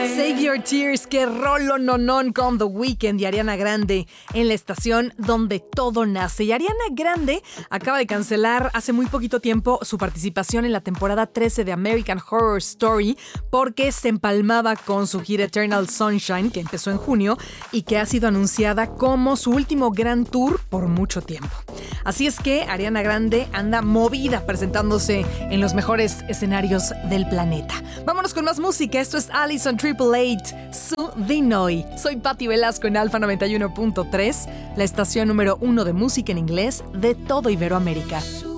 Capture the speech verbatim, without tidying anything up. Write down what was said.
Save Your Tears, que rolo nonón con The Weeknd y Ariana Grande en la estación donde todo nace. Y Ariana Grande acaba de cancelar hace muy poquito tiempo su participación en la temporada trece de American Horror Story porque se empalmaba con su gira Eternal Sunshine, que empezó en junio y que ha sido anunciada como su último gran tour por mucho tiempo. Así es que Ariana Grande anda movida presentándose en los mejores escenarios del planeta. Vámonos con más música. Esto es Allison Triple Eight, Su Dinoy. Soy Patti Velasco en Alfa noventa y uno punto tres, la estación número uno de música en inglés de todo Iberoamérica.